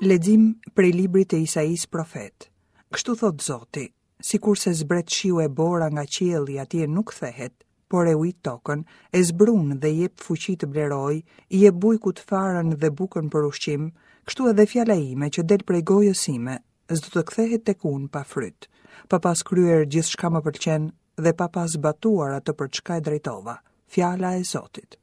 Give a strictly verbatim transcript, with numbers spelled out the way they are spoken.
Lexim prej librit të Isais profet. Kështu thot Zoti, sikur se zbret shiu e bora nga qielli atje nuk thehet, por e ujit tokën, e zbrun dhe jep fuqi të bleroj, i jep bujkut farën dhe bukën për ushqim, kështu edhe fjala ime që del prej gojës sime, s'do të kthehet tek unë pa fryt, pa pas kryer gjithçka më pëlqen dhe pa pas batuar atë për çka e drejtova. Fjala e Zotit.